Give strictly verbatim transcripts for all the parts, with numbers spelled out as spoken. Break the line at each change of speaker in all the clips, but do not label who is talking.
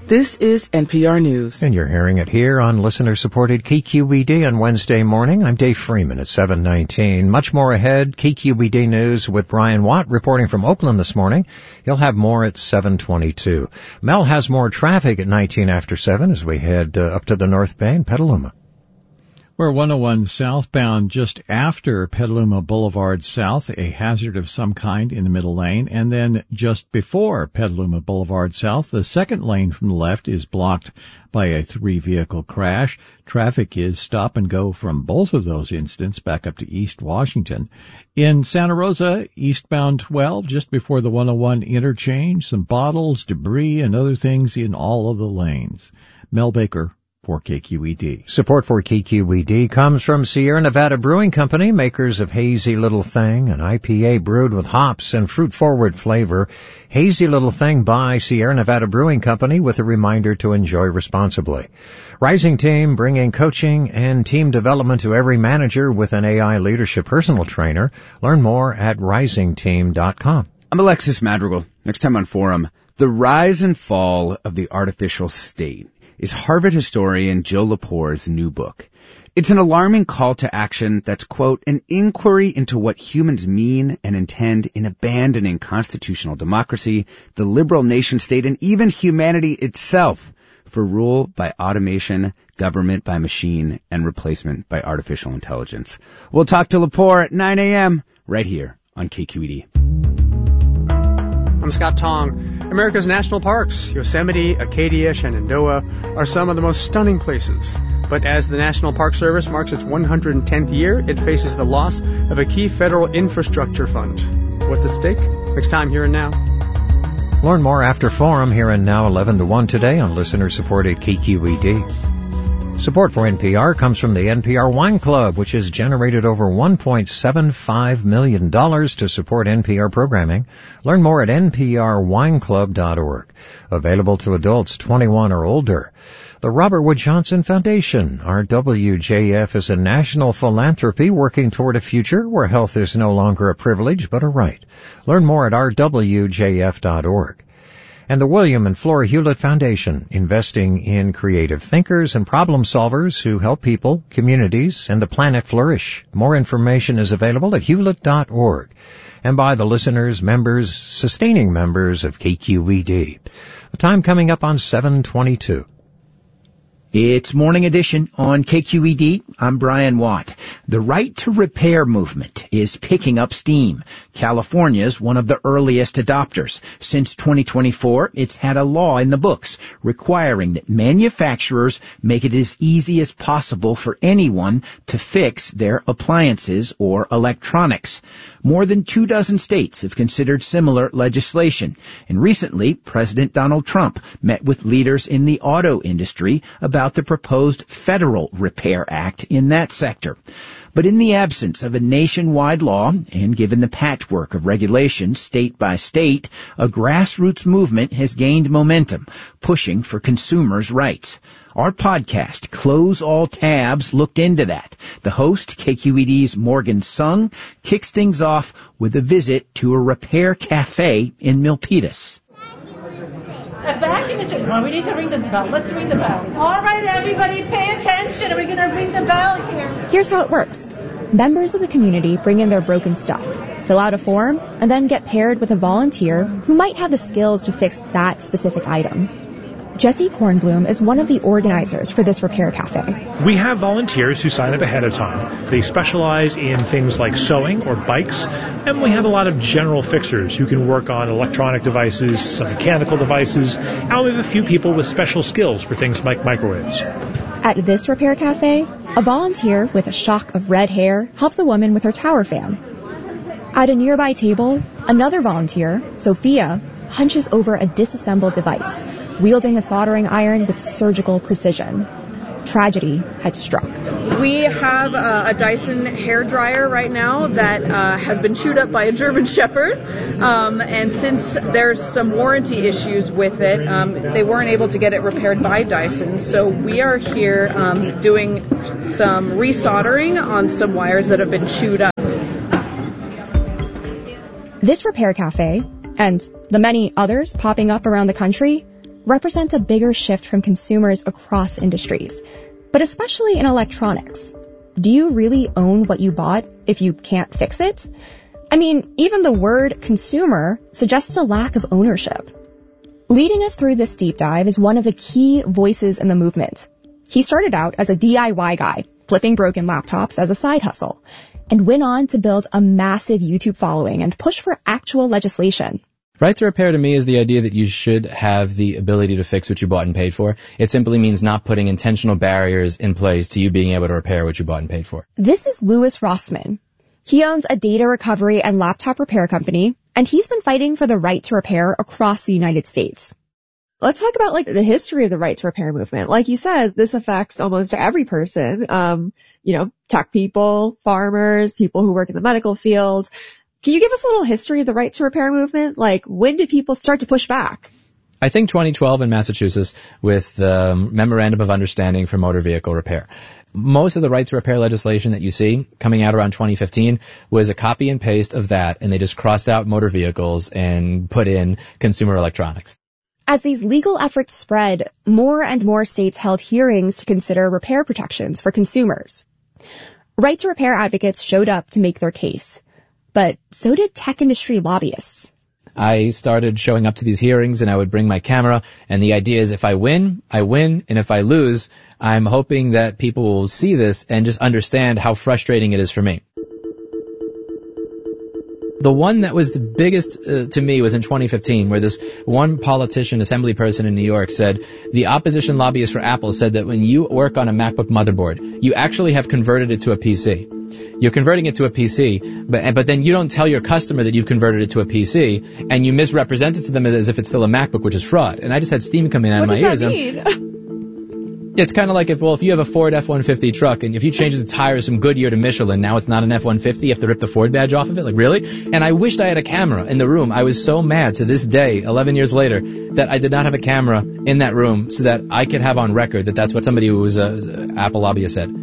This is N P R News.
And you're hearing it here on listener-supported K Q E D on Wednesday morning. I'm Dave Freeman at seven nineteen. Much more ahead. K Q E D News with Brian Watt reporting from Oakland this morning. He'll have more at seven twenty-two. Mel has more traffic at nineteen after seven as we head uh, up to the North Bay in Petaluma.
We're one oh one southbound just after Petaluma Boulevard South, a hazard of some kind in the middle lane. And then just before Petaluma Boulevard South, the second lane from the left is blocked by a three-vehicle crash. Traffic is stop and go from both of those incidents back up to East Washington. In Santa Rosa, eastbound twelve, just before the one oh one interchange, some bottles, debris, and other things in all of the lanes. Mel Baker for K Q E D.
Support for K Q E D comes from Sierra Nevada Brewing Company, makers of Hazy Little Thing, an I P A brewed with hops and fruit-forward flavor. Hazy Little Thing by Sierra Nevada Brewing Company, with a reminder to enjoy responsibly. Rising Team, bringing coaching and team development to every manager with an A I leadership personal trainer. Learn more at rising team dot com.
I'm Alexis Madrigal. Next time on Forum, the rise and fall of the artificial state is Harvard historian Jill Lepore's new book. It's an alarming call to action that's, quote, an inquiry into what humans mean and intend in abandoning constitutional democracy, the liberal nation state, and even humanity itself for rule by automation, government by machine, and replacement by artificial intelligence. We'll talk to Lepore at nine a.m. right here on K Q E D.
I'm Scott Tong. America's national parks, Yosemite, Acadia, Shenandoah, are some of the most stunning places. But as the National Park Service marks its one hundred tenth year, it faces the loss of a key federal infrastructure fund. What's at stake? Next time, Here and Now.
Learn more after Forum, Here and Now, eleven to one today on listener-supported K Q E D. Support for N P R comes from the N P R Wine Club, which has generated over one point seven five million dollars to support N P R programming. Learn more at N P R wine club dot org. Available to adults twenty-one or older. The Robert Wood Johnson Foundation, R W J F, is a national philanthropy working toward a future where health is no longer a privilege but a right. Learn more at R W J F dot org. And the William and Flora Hewlett Foundation, investing in creative thinkers and problem solvers who help people, communities, and the planet flourish. More information is available at hewlett dot org. And by the listeners, members, sustaining members of K Q E D. The time coming up on seven twenty-two.
It's Morning Edition on K Q E D. I'm Brian Watt. The right to repair movement is picking up steam. California's one of the earliest adopters. Since twenty twenty-four, it's had a law in the books requiring that manufacturers make it as easy as possible for anyone to fix their appliances or electronics. More than two dozen states have considered similar legislation. And recently, President Donald Trump met with leaders in the auto industry about the proposed Federal Repair Act in that sector. But in the absence of a nationwide law, and given the patchwork of regulations state by state, a grassroots movement has gained momentum, pushing for consumers' rights. Our podcast, Close All Tabs, looked into that. The host, K Q E D's Morgan Sung, kicks things off with a visit to a repair cafe in Milpitas.
A vacuum is it? Well, we need to ring the bell. Let's ring the bell. All right, everybody, pay attention. Are we going to ring the bell here?
Here's how it works. Members of the community bring in their broken stuff, fill out a form, and then get paired with a volunteer who might have the skills to fix that specific item. Jesse Kornblum is one of the organizers for this repair cafe.
We have volunteers who sign up ahead of time. They specialize in things like sewing or bikes, and we have a lot of general fixers who can work on electronic devices, some mechanical devices, and we have a few people with special skills for things like microwaves.
At this repair cafe, a volunteer with a shock of red hair helps a woman with her tower fan. At a nearby table, another volunteer, Sophia, hunches over a disassembled device, wielding a soldering iron with surgical precision. Tragedy had struck.
We have uh, a Dyson hair dryer right now that uh, has been chewed up by a German Shepherd, um, and since there's some warranty issues with it, um, they weren't able to get it repaired by Dyson. So we are here um, doing some resoldering on some wires that have been chewed up.
This repair cafe, and the many others popping up around the country, represents a bigger shift from consumers across industries, but especially in electronics. Do you really own what you bought if you can't fix it? I mean, even the word consumer suggests a lack of ownership. Leading us through this deep dive is one of the key voices in the movement. He started out as a D I Y guy, flipping broken laptops as a side hustle, and went on to build a massive YouTube following and push for actual legislation.
Right to repair to me is the idea that you should have the ability to fix what you bought and paid for. It simply means not putting intentional barriers in place to you being able to repair what you bought and paid for.
This is Louis Rossmann. He owns a data recovery and laptop repair company, and he's been fighting for the right to repair across the United States.
Let's talk about like the history of the right to repair movement. Like you said, this affects almost every person. Um, you know, tech people, farmers, people who work in the medical field. Can you give us a little history of the right to repair movement? Like, when did people start to push back?
I think twenty twelve in Massachusetts with the Memorandum of Understanding for Motor Vehicle Repair. Most of the right to repair legislation that you see coming out around twenty fifteen was a copy and paste of that, and they just crossed out motor vehicles and put in consumer electronics.
As these legal efforts spread, more and more states held hearings to consider repair protections for consumers. Right to repair advocates showed up to make their case, but so did tech industry lobbyists.
I started showing up to these hearings, and I would bring my camera, and the idea is if I win, I win, and if I lose, I'm hoping that people will see this and just understand how frustrating it is for me. The one that was the biggest uh, to me was in twenty fifteen, where this one politician, assembly person in New York said, the opposition lobbyist for Apple said that when you work on a MacBook motherboard, you actually have converted it to a P C. You're converting it to a P C, but but then you don't tell your customer that you've converted it to a P C, and you misrepresent it to them as if it's still a MacBook, which is fraud. And I just had steam coming out
what
of my ears.
What does that mean?
It's kind of like if, well, if you have a Ford F one fifty truck, and if you change the tires from Goodyear to Michelin, now it's not an F one fifty, you have to rip the Ford badge off of it? Like, really? And I wished I had a camera in the room. I was so mad to this day, eleven years later, that I did not have a camera in that room so that I could have on record that that's what somebody who was an Apple lobbyist said.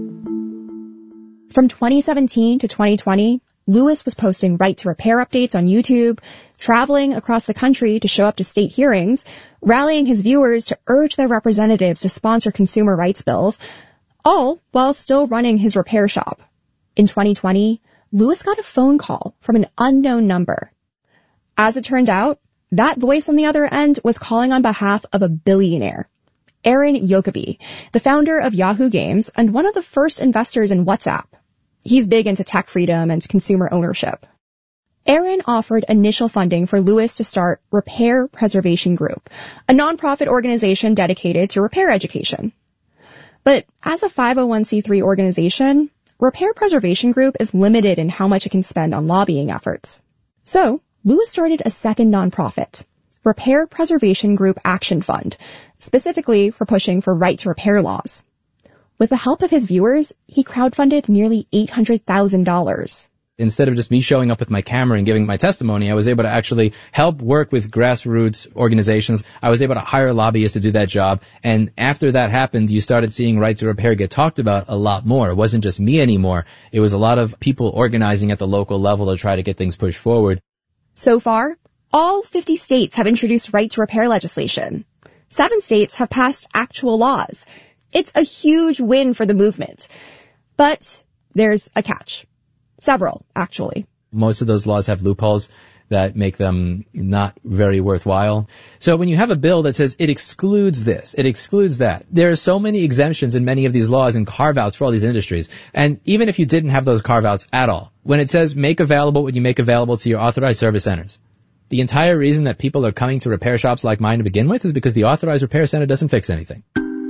From twenty seventeen to twenty twenty, Louis was posting right to repair updates on YouTube, traveling across the country to show up to state hearings, rallying his viewers to urge their representatives to sponsor consumer rights bills, all while still running his repair shop. In twenty twenty, Louis got a phone call from an unknown number. As it turned out, that voice on the other end was calling on behalf of a billionaire, Aaron Yokobi, the founder of Yahoo Games and one of the first investors in WhatsApp. He's big into tech freedom and consumer ownership. Aaron offered initial funding for Louis to start Repair Preservation Group, a nonprofit organization dedicated to repair education. But as a five oh one c three organization, Repair Preservation Group is limited in how much it can spend on lobbying efforts. So, Louis started a second nonprofit, Repair Preservation Group Action Fund, specifically for pushing for right to repair laws. With the help of his viewers, he crowdfunded nearly eight hundred thousand dollars.
Instead of just me showing up with my camera and giving my testimony, I was able to actually help work with grassroots organizations. I was able to hire lobbyists to do that job. And after that happened, you started seeing right to repair get talked about a lot more. It wasn't just me anymore. It was a lot of people organizing at the local level to try to get things pushed forward.
So far, all fifty states have introduced right to repair legislation. Seven states have passed actual laws. It's a huge win for the movement. But there's a catch. Several, actually.
Most of those laws have loopholes that make them not very worthwhile. So when you have a bill that says it excludes this, it excludes that, there are so many exemptions in many of these laws and carve-outs for all these industries. And even if you didn't have those carve-outs at all, when it says make available what you make available to your authorized service centers, the entire reason that people are coming to repair shops like mine to begin with is because the authorized repair center doesn't fix anything.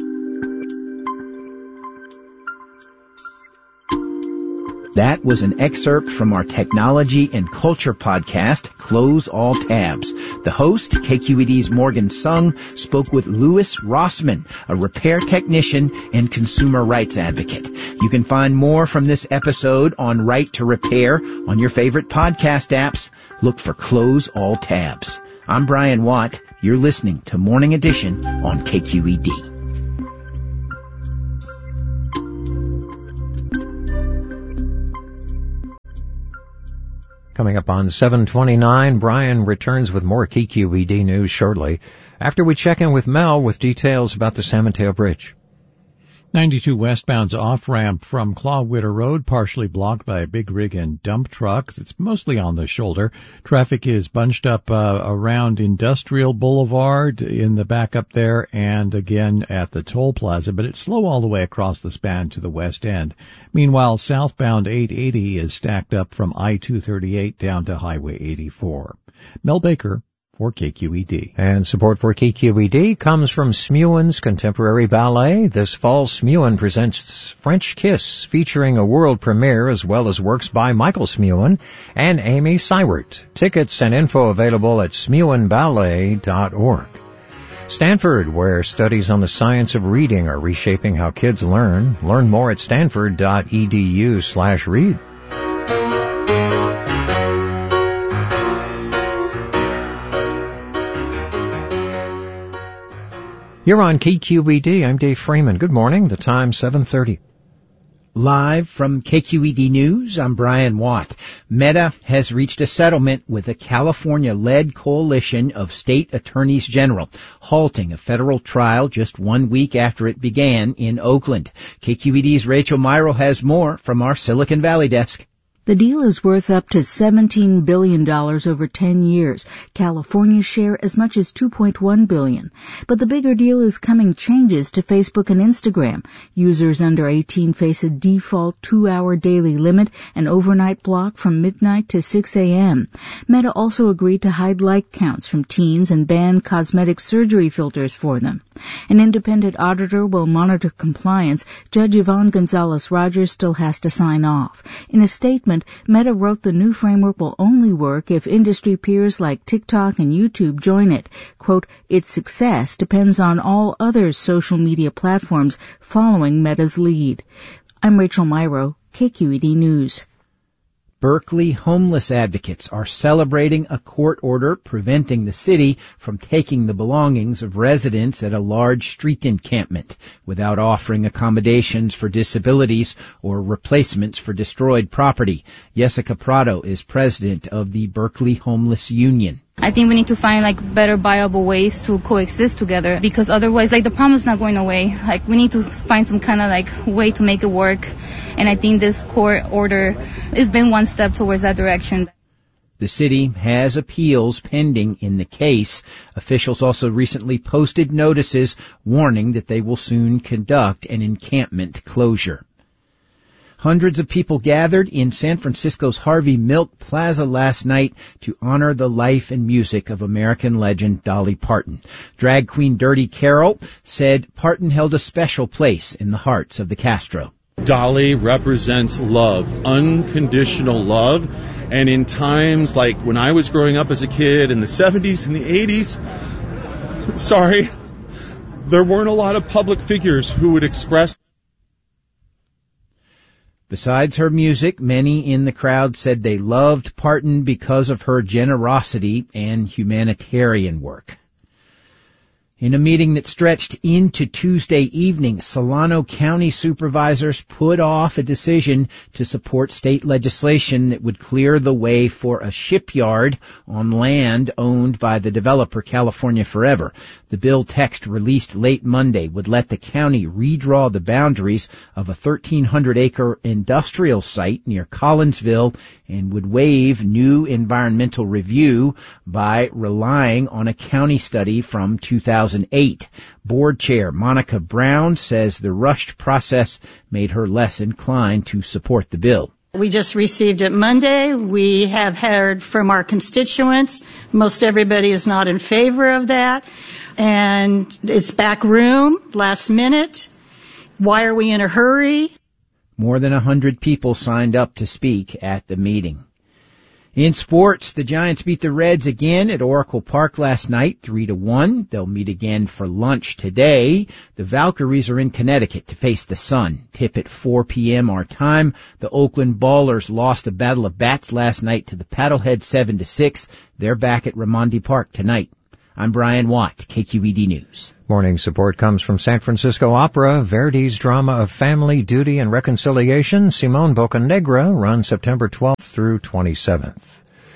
That was an excerpt from our technology and culture podcast, Close All Tabs. The host, K Q E D's Morgan Sung, spoke with Louis Rossmann, a repair technician and consumer rights advocate. You can find more from this episode on Right to Repair on your favorite podcast apps. Look for Close All Tabs. I'm Brian Watt. You're listening to Morning Edition on K Q E D.
Coming up on seven twenty-nine, Brian returns with more K Q E D news shortly. after we check in with Mel with details about the San Mateo Bridge.
ninety-two westbound's off-ramp from Clawwitter Road, partially blocked by a big rig and dump truck. It's mostly on the shoulder. Traffic is bunched up uh, around Industrial Boulevard in the back up there and again at the toll plaza, but it's slow all the way across the span to the west end. Meanwhile, southbound eight eighty is stacked up from I two thirty-eight down to Highway eighty-four. Mel Baker for K Q E D.
And support for K Q E D comes from Smuin's Contemporary Ballet. This fall, Smuin presents French Kiss, featuring a world premiere as well as works by Michael Smuin and Amy Seiwert. Tickets and info available at smuin ballet dot org. Stanford, where studies on the science of reading are reshaping how kids learn. Learn more at stanford dot edu slash read. You're on K Q E D. I'm Dave Freeman. Good morning. The time seven thirty.
Live from K Q E D News, I'm Brian Watt. Meta has reached a settlement with a California-led coalition of state attorneys general, halting a federal trial just one week after it began in Oakland. K Q E D's Rachel Myro has more from our Silicon Valley desk.
The deal is worth up to seventeen billion dollars over ten years. California's share as much as two point one billion dollars. But the bigger deal is coming changes to Facebook and Instagram. Users under eighteen face a default two-hour daily limit and overnight block from midnight to six a.m. Meta also agreed to hide like counts from teens and ban cosmetic surgery filters for them. An independent auditor will monitor compliance. Judge Yvonne Gonzalez-Rogers still has to sign off. In a statement, Meta wrote the new framework will only work if industry peers like TikTok and YouTube join it. Quote, its success depends on all other social media platforms following Meta's lead. I'm Rachel Myro, K Q E D News.
Berkeley homeless advocates are celebrating a court order preventing the city from taking the belongings of residents at a large street encampment without offering accommodations for disabilities or replacements for destroyed property. Jessica Prado is president of the Berkeley Homeless Union.
I think we need to find like better viable ways to coexist together, because otherwise like the problem is not going away. Like we need to find some kind of like way to make it work. And I think this court order has been one step towards that direction.
The city has appeals pending in the case. Officials also recently posted notices warning that they will soon conduct an encampment closure. Hundreds of people gathered in San Francisco's Harvey Milk Plaza last night to honor the life and music of American legend Dolly Parton. Drag queen Dirty Carol said Parton held a special place in the hearts of the Castro.
Dolly represents love, unconditional love, and in times like when I was growing up as a kid in the seventies and the eighties, sorry, there weren't a lot of public figures who would express.
Besides her music, many in the crowd said they loved Parton because of her generosity and humanitarian work. In a meeting that stretched into Tuesday evening, Solano County supervisors put off a decision to support state legislation that would clear the way for a shipyard on land owned by the developer California Forever. The bill text released late Monday would let the county redraw the boundaries of a thirteen hundred acre industrial site near Collinsville and would waive new environmental review by relying on a county study from two thousand eight. Board Chair Monica Brown says the rushed process made her less inclined to support the bill.
We just received it Monday. We have heard from our constituents. Most everybody is not in favor of that. And it's back room, last minute. Why are we in a hurry?
More than a hundred people signed up to speak at the meeting. In sports, the Giants beat the Reds again at Oracle Park last night, three to one. They'll meet again for lunch today. The Valkyries are in Connecticut to face the Sun. Tip at four p.m. our time. The Oakland Ballers lost a battle of bats last night to the Paddlehead seven to six. They're back at Raimondi Park tonight. I'm Brian Watt, K Q E D News.
Morning support comes from San Francisco Opera. Verdi's drama of family, duty, and reconciliation, Simone Boccanegra, runs September twelfth through twenty-seventh.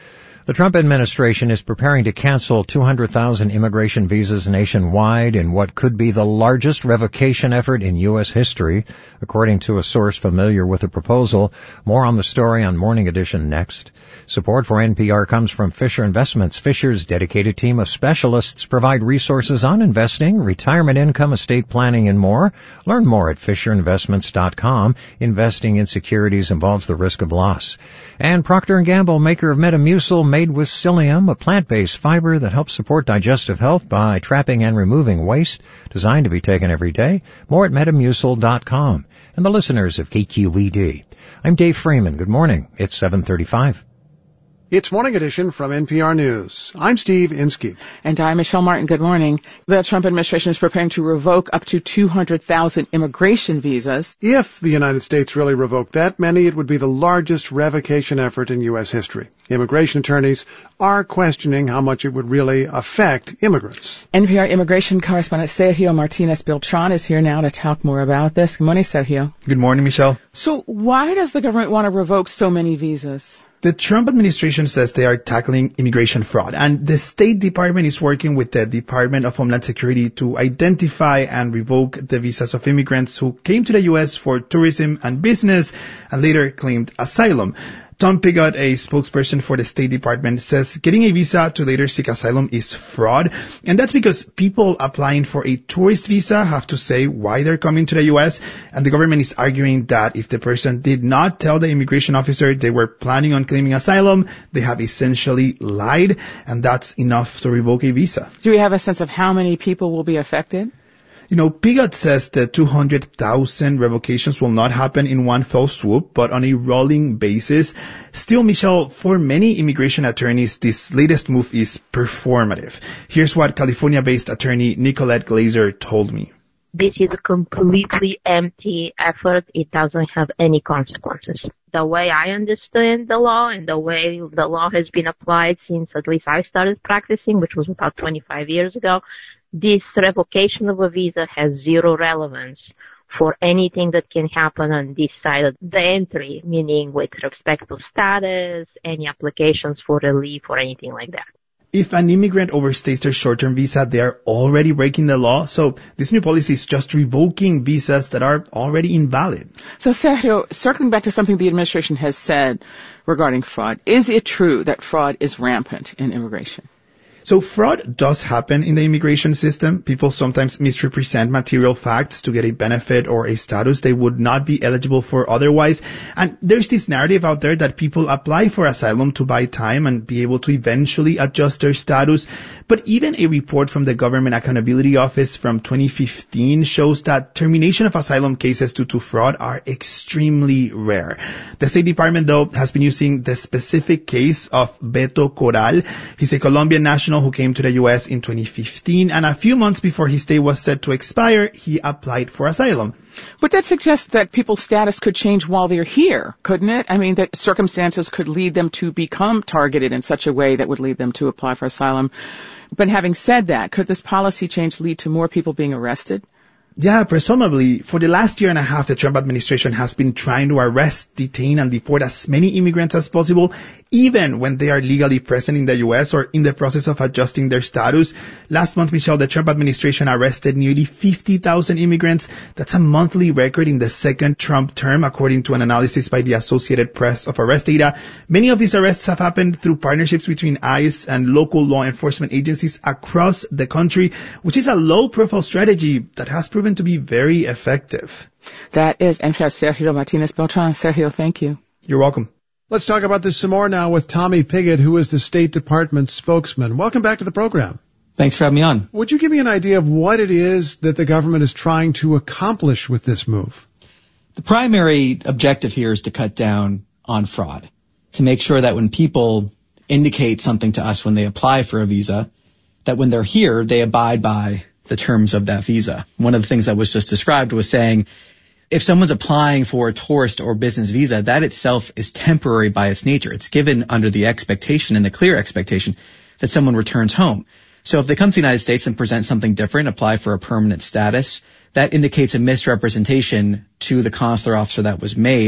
The Trump administration is preparing to cancel two hundred thousand immigration visas nationwide in what could be the largest revocation effort in U S history, according to a source familiar with the proposal. More on the story on Morning Edition next. Support for N P R comes from Fisher Investments. Fisher's dedicated team of specialists provide resources on investing, retirement income, estate planning, and more. Learn more at fisher investments dot com. Investing in securities involves the risk of loss. And Procter and Gamble, maker of Metamucil, made with psyllium, a plant-based fiber that helps support digestive health by trapping and removing waste, designed to be taken every day. More at metamucil dot com. And the listeners of K Q E D. I'm Dave Freeman. Good morning. It's seven thirty-five.
It's Morning Edition from N P R News. I'm Steve Inskeep.
And I'm Michelle Martin. Good morning. The Trump administration is preparing to revoke up to two hundred thousand immigration visas.
If the United States really revoked that many, it would be the largest revocation effort in U S history. Immigration attorneys are questioning how much it would really affect immigrants.
N P R immigration correspondent Sergio Martinez Beltran is here now to talk more about this. Good morning, Sergio.
Good morning, Michelle.
So why does the government want to revoke so many visas?
The Trump administration says they are tackling immigration fraud, and the State Department is working with the Department of Homeland Security to identify and revoke the visas of immigrants who came to the U S for tourism and business and later claimed asylum. Tom Pigott, a spokesperson for the State Department, says getting a visa to later seek asylum is fraud. And that's because people applying for a tourist visa have to say why they're coming to the U S. And the government is arguing that if the person did not tell the immigration officer they were planning on claiming asylum, they have essentially lied. And that's enough to revoke a visa.
Do we have a sense of how many people will be affected?
You know, Pigott says that two hundred thousand revocations will not happen in one fell swoop, but on a rolling basis. Still, Michelle, for many immigration attorneys, this latest move is performative. Here's what California-based attorney Nicolette Glazer told me.
This is a completely empty effort. It doesn't have any consequences. The way I understand the law and the way the law has been applied since at least I started practicing, which was about twenty-five years ago, this revocation of a visa has zero relevance for anything that can happen on this side of the entry, meaning with respect to status, any applications for relief or anything like that.
If an immigrant overstays their short-term visa, they are already breaking the law. So this new policy is just revoking visas that are already invalid.
So, Sergio, circling back to something the administration has said regarding fraud, is it true that fraud is rampant in immigration?
So fraud does happen in the immigration system. People sometimes misrepresent material facts to get a benefit or a status they would not be eligible for otherwise. And there's this narrative out there that people apply for asylum to buy time and be able to eventually adjust their status. But even a report from the Government Accountability Office from twenty fifteen shows that termination of asylum cases due to fraud are extremely rare. The State Department, though, has been using the specific case of Beto Corral. He's a Colombian national who came to the U S in twenty fifteen, and a few months before his stay was set to expire, he applied for asylum.
But that suggests that people's status could change while they're here, couldn't it? I mean, that circumstances could lead them to become targeted in such a way that would lead them to apply for asylum. But having said that, could this policy change lead to more people being arrested?
Yeah, presumably. For the last year and a half, the Trump administration has been trying to arrest, detain, and deport as many immigrants as possible, even when they are legally present in the U S or in the process of adjusting their status. Last month, Michelle, the Trump administration arrested nearly fifty thousand immigrants. That's a monthly record in the second Trump term, according to an analysis by the Associated Press of arrest data. Many of these arrests have happened through partnerships between ICE and local law enforcement agencies across the country, which is a low-profile strategy that has proven to be very effective.
That is N P R's Sergio Martinez Beltran. Sergio, thank you.
You're welcome.
Let's talk about this some more now with Tommy Pigott, who is the State Department spokesman. Welcome back to the program.
Thanks for having me on.
Would you give me an idea of what it is that the government is trying to accomplish with this move?
The primary objective here is to cut down on fraud, to make sure that when people indicate something to us when they apply for a visa, that when they're here, they abide by the terms of that visa. One of the things that was just described was saying, if someone's applying for a tourist or business visa, that itself is temporary by its nature. It's given under the expectation and the clear expectation that someone returns home. So if they come to the United States and present something different, apply for a permanent status, that indicates a misrepresentation to the consular officer that was made.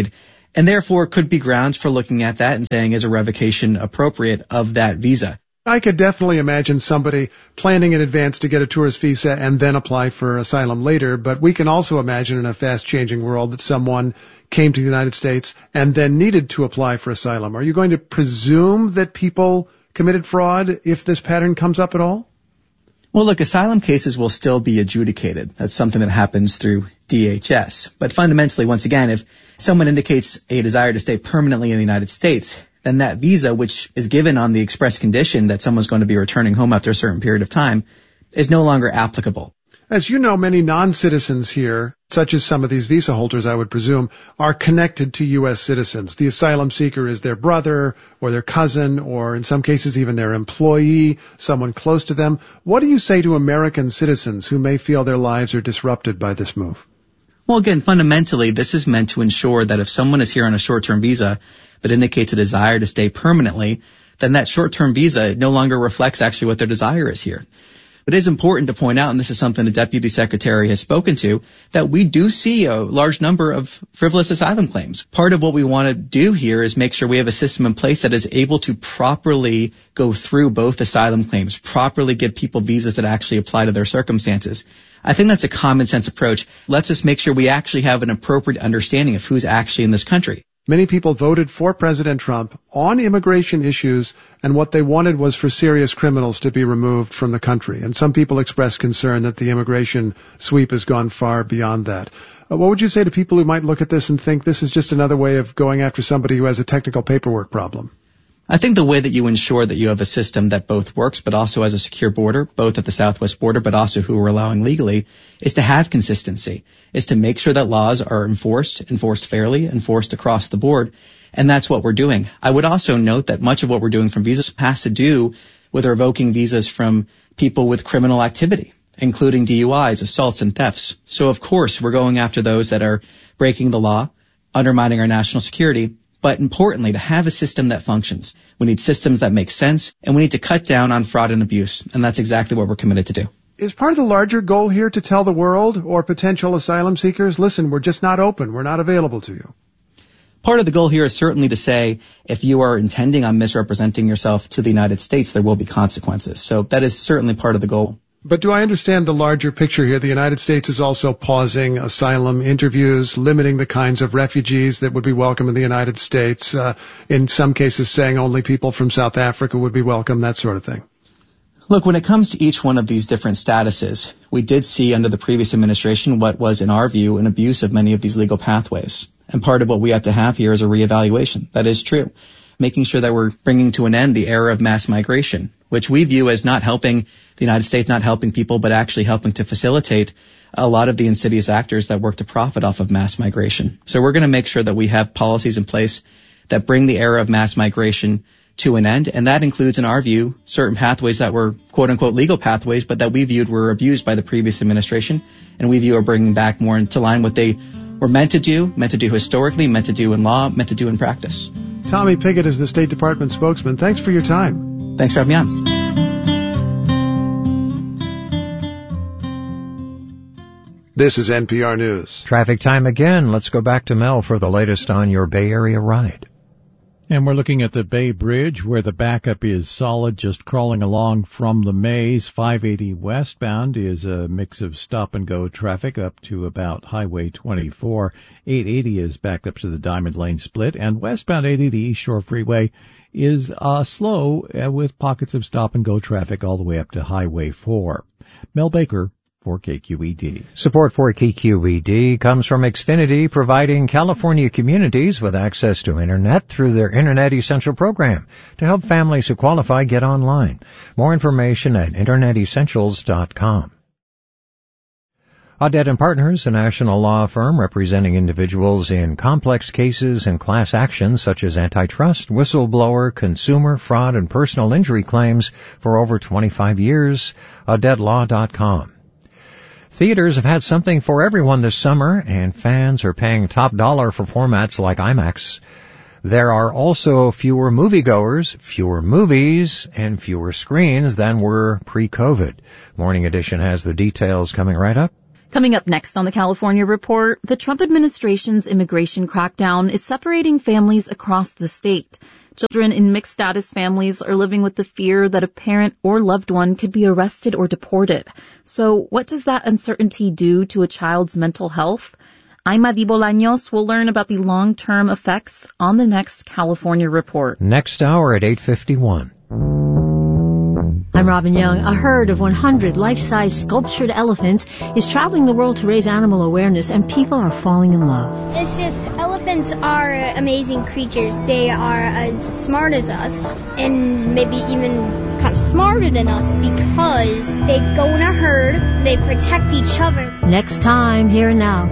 and therefore could be grounds for looking at that and saying, is a revocation appropriate of that visa?
I could definitely imagine somebody planning in advance to get a tourist visa and then apply for asylum later, but we can also imagine in a fast-changing world that someone came to the United States and then needed to apply for asylum. Are you going to presume that people committed fraud if this pattern comes up at all?
Well, look, asylum cases will still be adjudicated. That's something that happens through D H S. But fundamentally, once again, if someone indicates a desire to stay permanently in the United States, then that visa, which is given on the express condition that someone's going to be returning home after a certain period of time, is no longer applicable.
As you know, many non-citizens here, such as some of these visa holders, I would presume, are connected to U S citizens. The asylum seeker is their brother or their cousin or in some cases even their employee, someone close to them. What do you say to American citizens who may feel their lives are disrupted by this move?
Well, again, fundamentally, this is meant to ensure that if someone is here on a short-term visa but indicates a desire to stay permanently, then that short-term visa no longer reflects actually what their desire is here. But it is important to point out, and this is something the Deputy Secretary has spoken to, that we do see a large number of frivolous asylum claims. Part of what we want to do here is make sure we have a system in place that is able to properly go through both asylum claims, properly give people visas that actually apply to their circumstances. I think that's a common sense approach. Let's just make sure we actually have an appropriate understanding of who's actually in this country.
Many people voted for President Trump on immigration issues, and what they wanted was for serious criminals to be removed from the country. And some people expressed concern that the immigration sweep has gone far beyond that. Uh, what would you say to people who might look at this and think this is just another way of going after somebody who has a technical paperwork problem?
I think the way that you ensure that you have a system that both works but also has a secure border, both at the southwest border but also who we're allowing legally, is to have consistency, is to make sure that laws are enforced, enforced fairly, enforced across the board, and that's what we're doing. I would also note that much of what we're doing from visas has to do with revoking visas from people with criminal activity, including D U Is, assaults, and thefts. So of course we're going after those that are breaking the law, undermining our national security, but importantly, to have a system that functions. We need systems that make sense, and we need to cut down on fraud and abuse, and that's exactly what we're committed to do.
Is part of the larger goal here to tell the world or potential asylum seekers, listen, we're just not open, we're not available to you?
Part of the goal here is certainly to say, if you are intending on misrepresenting yourself to the United States, there will be consequences. So that is certainly part of the goal.
But do I understand the larger picture here? The United States is also pausing asylum interviews, limiting the kinds of refugees that would be welcome in the United States, uh, in some cases saying only people from South Africa would be welcome, that sort of thing.
Look, when it comes to each one of these different statuses, we did see under the previous administration what was, in our view, an abuse of many of these legal pathways. And part of what we have to have here is a reevaluation. That is true. Making sure that we're bringing to an end the era of mass migration, which we view as not helping the United States, not helping people, but actually helping to facilitate a lot of the insidious actors that work to profit off of mass migration. So we're going to make sure that we have policies in place that bring the era of mass migration to an end, and that includes, in our view, certain pathways that were quote-unquote legal pathways, but that we viewed were abused by the previous administration, and we view are bringing back more into line what they were meant to do, meant to do historically, meant to do in law, meant to do in practice.
Tommy Pigott is the State Department spokesman. Thanks for your time.
Thanks for having me on.
This is N P R News.
Traffic time again. Let's go back to Mel for the latest on your Bay Area ride.
And we're looking at the Bay Bridge where the backup is solid, just crawling along from the Maze. five eighty westbound is a mix of stop-and-go traffic up to about Highway twenty-four. eight eighty is backed up to the Diamond Lane split, and westbound eighty, the East Shore Freeway, is uh, slow uh, with pockets of stop-and-go traffic all the way up to Highway four. Mel Baker for K Q E D.
Support for K Q E D comes from Xfinity, providing California communities with access to Internet through their Internet Essential program. To help families who qualify get online. More information at internet essentials dot com. Audette and Partners, a national law firm representing individuals in complex cases and class actions such as antitrust, whistleblower, consumer, fraud, and personal injury claims for over twenty-five years. audette law dot com. Theaters have had something for everyone this summer, and fans are paying top dollar for formats like IMAX. There are also fewer moviegoers, fewer movies, and fewer screens than were pre-COVID. Morning Edition has the details coming right up.
Coming up next on the California Report, the Trump administration's immigration crackdown is separating families across the state. Children in mixed-status families are living with the fear that a parent or loved one could be arrested or deported. So what does that uncertainty do to a child's mental health? I'm Adi Bolaños. We'll learn about the long-term effects on the next California Report.
Next hour at eight fifty-one.
I'm Robin Young. A herd of one hundred life-size sculptured elephants is traveling the world to raise animal awareness, and people are falling in love.
It's just, elephants are amazing creatures. They are as smart as us, and maybe even kind of smarter than us, because they go in a herd, they protect each other.
Next time, Here and Now.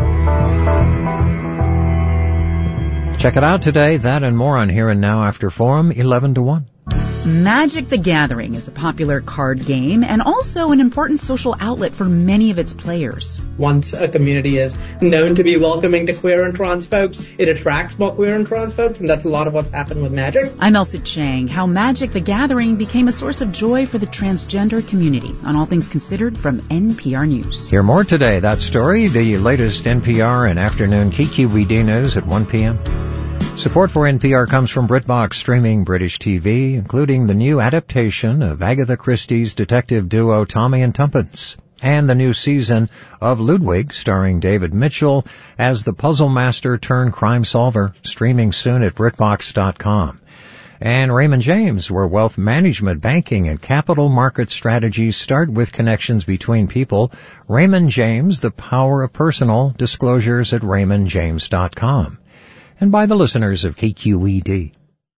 Check it out today. That and more on Here and Now after Forum, eleven to one.
Magic the Gathering is a popular card game and also an important social outlet for many of its players.
Once a community is known to be welcoming to queer and trans folks, it attracts more queer and trans folks, and that's a lot of what's happened with Magic.
I'm Elsa Chang. How Magic the Gathering became a source of joy for the transgender community on All Things Considered from N P R News.
Hear more today. That story, the latest N P R and afternoon K Q E D news at one p.m. Support for N P R comes from BritBox, streaming British T V, including the new adaptation of Agatha Christie's detective duo Tommy and Tuppence, and the new season of Ludwig, starring David Mitchell as the puzzle master turned crime solver, streaming soon at BritBox dot com. And Raymond James, where wealth management, banking, and capital market strategies start with connections between people. Raymond James, the power of personal, disclosures at Raymond James dot com. And by the listeners of K Q E D.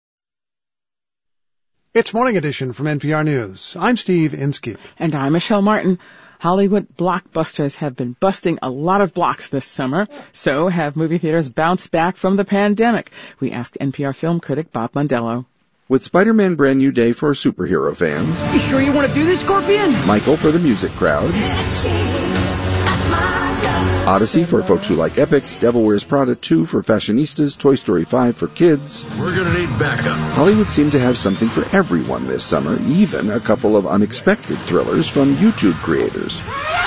It's Morning Edition from N P R News. I'm Steve Inskeep.
And I'm Michelle Martin. Hollywood blockbusters have been busting a lot of blocks this summer. So have movie theaters bounced back from the pandemic? We asked N P R film critic Bob Mondello.
With Spider-Man Brand New Day for superhero fans.
You sure you want to do this, Scorpion?
Michael for the music crowd. Odyssey for folks who like epics, Devil Wears Prada two for fashionistas, Toy Story five for kids.
We're gonna need backup.
Hollywood seemed to have something for everyone this summer, even a couple of unexpected thrillers from YouTube creators.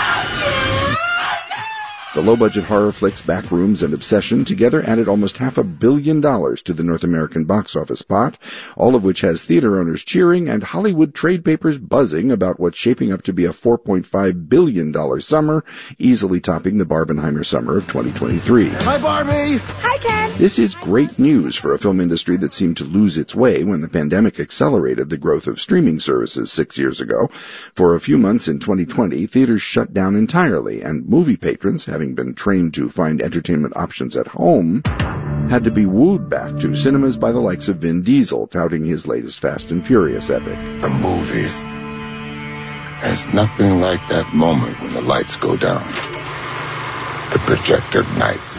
The low-budget horror flicks Backrooms and Obsession together added almost half a billion dollars to the North American box office pot, all of which has theater owners cheering and Hollywood trade papers buzzing about what's shaping up to be a four point five billion dollars summer, easily topping the Barbenheimer summer of twenty twenty-three.
Hi, Barbie!
Hi, Ken!
This is great news for a film industry that seemed to lose its way when the pandemic accelerated the growth of streaming services six years ago. For a few months in twenty twenty, theaters shut down entirely, and movie patrons, having been trained to find entertainment options at home, had to be wooed back to cinemas by the likes of Vin Diesel, touting his latest Fast and Furious epic.
The movies. There's nothing like that moment when the lights go down. The projector ignites.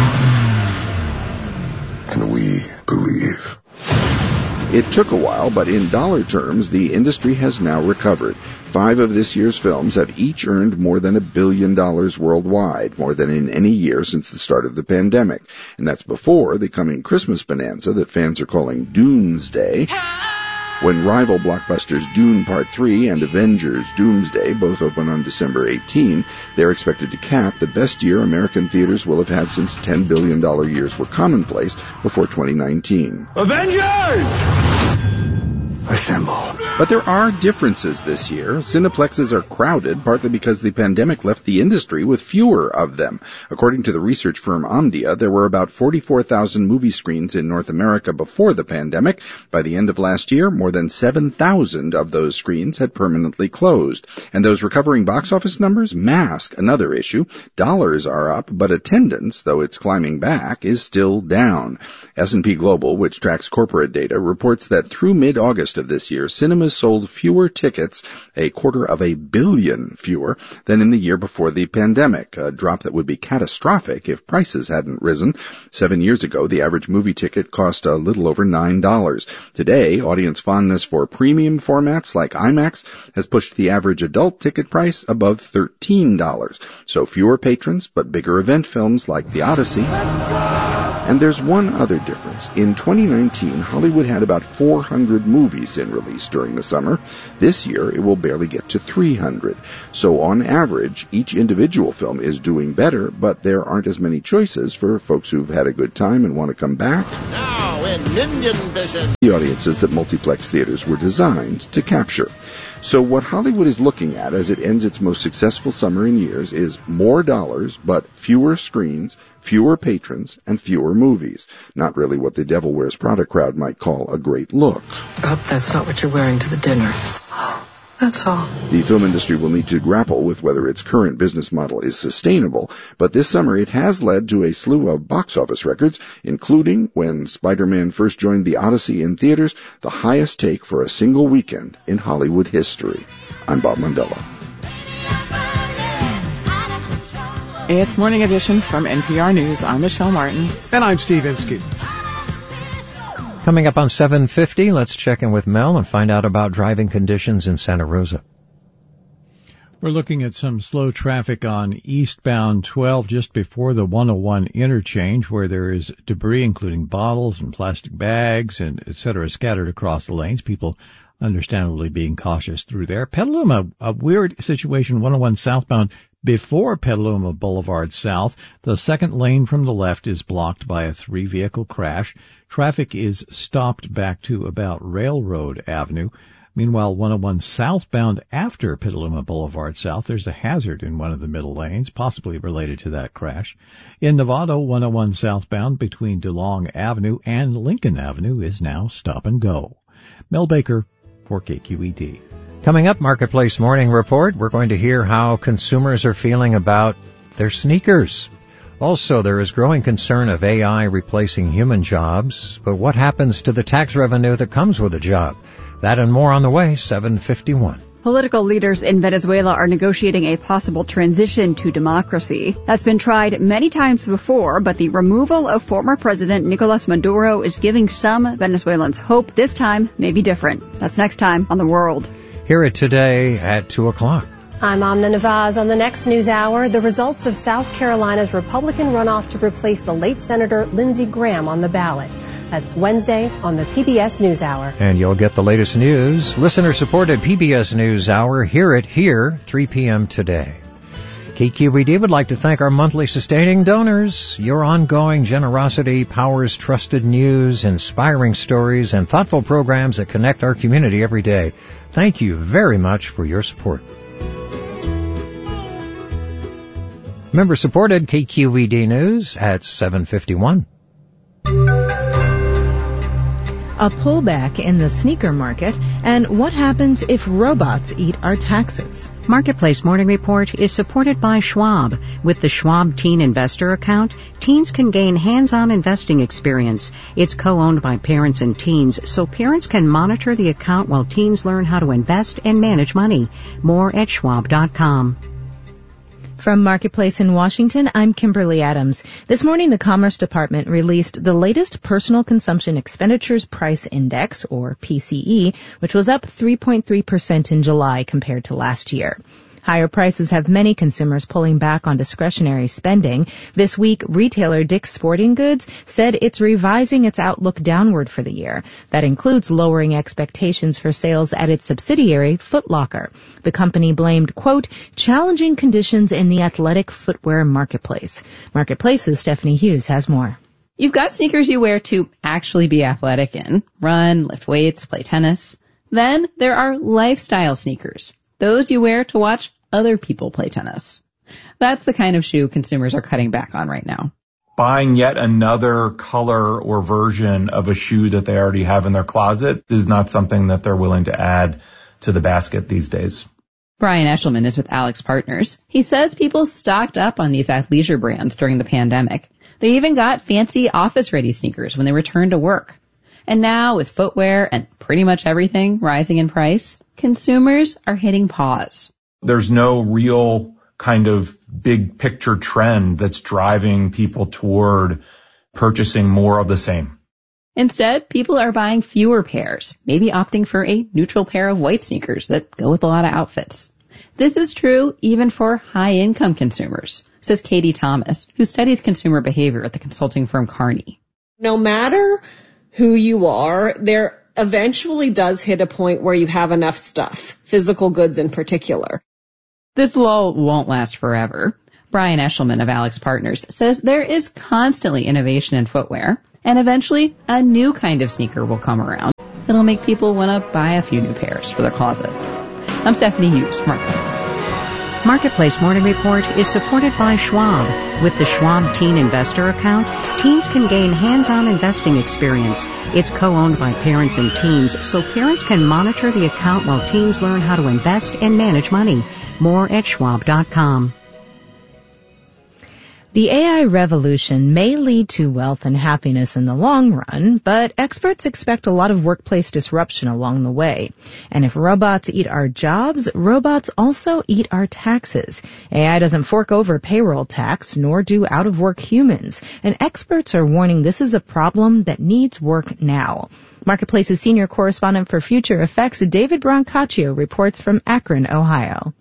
And we believe.
It took a while, but in dollar terms, the industry has now recovered. Five of this year's films have each earned more than a billion dollars worldwide, more than in any year since the start of the pandemic. And that's before the coming Christmas bonanza that fans are calling Doomsday. When rival blockbusters Dune Part three and Avengers Doomsday both open on December eighteenth, they're expected to cap the best year American theaters will have had since ten billion dollars years were commonplace before twenty nineteen.
Avengers! Assemble.
But there are differences this year. Cineplexes are crowded, partly because the pandemic left the industry with fewer of them. According to the research firm Omdia, there were about forty-four thousand movie screens in North America before the pandemic. By the end of last year, more than seven thousand of those screens had permanently closed. And those recovering box office numbers mask another issue. Dollars are up, but attendance, though it's climbing back, is still down. S and P Global, which tracks corporate data, reports that through mid-August of this year, cinemas sold fewer tickets, a quarter of a billion fewer, than in the year before the pandemic, a drop that would be catastrophic if prices hadn't risen. Seven years ago, the average movie ticket cost a little over nine dollars. Today, audience fondness for premium formats like IMAX has pushed the average adult ticket price above thirteen dollars. So fewer patrons, but bigger event films like The Odyssey. And there's one other difference. In twenty nineteen, Hollywood had about four hundred movies in release during the the summer. This year, it will barely get to three hundred. So on average, each individual film is doing better, but there aren't as many choices for folks who've had a good time and want to come back.
Now in Minion Vision,
the audiences that multiplex theaters were designed to capture. So what Hollywood is looking at as it ends its most successful summer in years is more dollars, but fewer screens, fewer patrons, and fewer movies. Not really what the Devil Wears Prada crowd might call a great look.
I hope that's not what you're wearing to the dinner. That's all.
The film industry will need to grapple with whether its current business model is sustainable, but this summer it has led to a slew of box office records, including, when Spider-Man first joined the Odyssey in theaters, the highest take for a single weekend in Hollywood history. I'm Bob Mandela.
It's Morning Edition from N P R News. I'm Michelle Martin.
And I'm Steve Inskeep.
Coming up on seven fifty, let's check in with Mel and find out about driving conditions in Santa Rosa.
We're looking at some slow traffic on eastbound twelve just before the one oh one interchange, where there is debris, including bottles and plastic bags and et cetera, scattered across the lanes. People understandably being cautious through there. Petaluma, a weird situation, one oh one southbound before Petaluma Boulevard South. The second lane from the left is blocked by a three-vehicle crash. Traffic is stopped back to about Railroad Avenue. Meanwhile, one oh one southbound after Petaluma Boulevard South, there's a hazard in one of the middle lanes, possibly related to that crash. In Novato, one oh one southbound between DeLong Avenue and Lincoln Avenue is now stop and go. Mel Baker for K Q E D.
Coming up, Marketplace Morning Report, we're going to hear how consumers are feeling about their sneakers. Also, there is growing concern of A I replacing human jobs, but what happens to the tax revenue that comes with a job? That and more on the way, seven fifty-one.
Political leaders in Venezuela are negotiating a possible transition to democracy. That's been tried many times before, but the removal of former President Nicolas Maduro is giving some Venezuelans hope this time may be different. That's next time on The World.
Hear it today at two o'clock.
I'm Amna Nawaz. On the next news hour, the results of South Carolina's Republican runoff to replace the late Senator Lindsey Graham on the ballot. That's Wednesday on the P B S NewsHour.
And you'll get the latest news. Listener-supported P B S NewsHour. Hear it here, three p.m. today. K Q E D would like to thank our monthly sustaining donors. Your ongoing generosity powers trusted news, inspiring stories, and thoughtful programs that connect our community every day. Thank you very much for your support. Member-supported K Q E D News at seven fifty-one.
A pullback in the sneaker market, and what happens if robots eat our taxes.
Marketplace Morning Report is supported by Schwab. With the Schwab Teen Investor account, teens can gain hands-on investing experience. It's co-owned by parents and teens, so parents can monitor the account while teens learn how to invest and manage money. More at schwab dot com.
From Marketplace in Washington, I'm Kimberly Adams. This morning, the Commerce Department released the latest Personal Consumption Expenditures Price Index, or P C E, which was up three point three percent in July compared to last year. Higher prices have many consumers pulling back on discretionary spending. This week, retailer Dick's Sporting Goods said it's revising its outlook downward for the year. That includes lowering expectations for sales at its subsidiary, Foot Locker. The company blamed, quote, challenging conditions in the athletic footwear marketplace. Marketplace's Stephanie Hughes has more.
You've got sneakers you wear to actually be athletic in. Run, lift weights, play tennis. Then there are lifestyle sneakers. Those you wear to watch other people play tennis. That's the kind of shoe consumers are cutting back on right now.
Buying yet another color or version of a shoe that they already have in their closet is not something that they're willing to add to the basket these days.
Brian Eshelman is with Alex Partners. He says people stocked up on these athleisure brands during the pandemic. They even got fancy office-ready sneakers when they returned to work. And now, with footwear and pretty much everything rising in price, consumers are hitting pause.
There's no real kind of big picture trend that's driving people toward purchasing more of the same.
Instead, people are buying fewer pairs, maybe opting for a neutral pair of white sneakers that go with a lot of outfits. This is true even for high-income consumers, says Katie Thomas, who studies consumer behavior at the consulting firm Kearney.
No matter who you are, there
eventually does hit a point where you have enough stuff, physical goods in particular.
This lull won't last forever. Brian Eshelman of Alex Partners says there is constantly innovation in footwear, and eventually a new kind of sneaker will come around that'll make people want to buy a few new pairs for their closet. I'm Stephanie Hughes, Marketplace.
Marketplace Morning Report is supported by Schwab. With the Schwab Teen Investor account, teens can gain hands-on investing experience. It's co-owned by parents and teens, so parents can monitor the account while teens learn how to invest and manage money. More at schwab dot com.
The A I revolution may lead to wealth and happiness in the long run, but experts expect a lot of workplace disruption along the way. And if robots eat our jobs, robots also eat our taxes. A I doesn't fork over payroll tax, nor do out-of-work humans. And experts are warning this is a problem that needs work now. Marketplace's senior correspondent for Future Effects, David Brancaccio, reports from Akron, Ohio.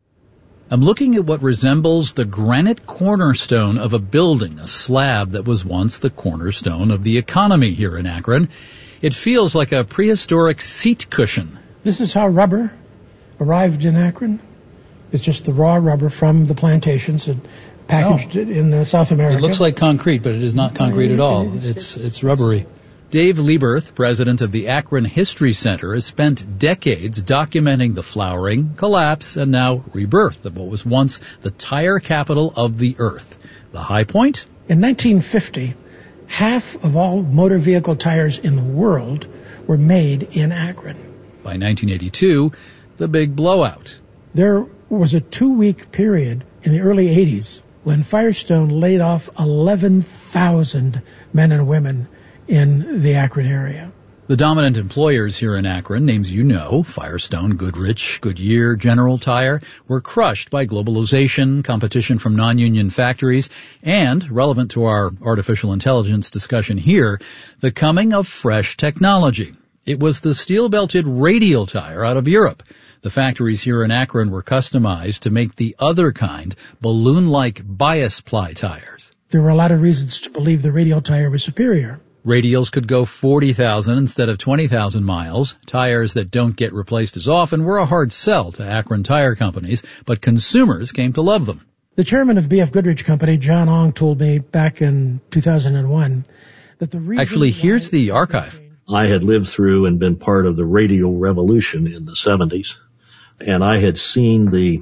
I'm looking at what resembles the granite cornerstone of a building, a slab that was once the cornerstone of the economy here in Akron. It feels like a prehistoric seat cushion.
This is how rubber arrived in Akron. It's just the raw rubber from the plantations and packaged oh. it in uh, South America.
It looks like concrete, but it is not concrete at all. It's, it's rubbery. Dave Lieberth, president of the Akron History Center, has spent decades documenting the flowering, collapse, and now rebirth of what was once the tire capital of the earth. The high point?
In nineteen fifty, half of all motor vehicle tires in the world were made in Akron.
By nineteen eighty-two, the big blowout.
There was a two-week period in the early eighties when Firestone laid off eleven thousand men and women in the Akron area.
The dominant employers here in Akron, names you know, Firestone, Goodrich, Goodyear, General Tire, were crushed by globalization, competition from non-union factories, and, relevant to our artificial intelligence discussion here, the coming of fresh technology. It was the steel-belted radial tire out of Europe. The factories here in Akron were customized to make the other kind, balloon-like bias ply tires.
There were a lot of reasons to believe the radial tire was superior.
Radials could go forty thousand instead of twenty thousand miles. Tires that don't get replaced as often were a hard sell to Akron tire companies, but consumers came to love them.
The chairman of B F Goodrich Company, John Ong, told me back in two thousand one that the reason...
Actually, here's the archive.
I had lived through and been part of the radial revolution in the seventies, and I had seen the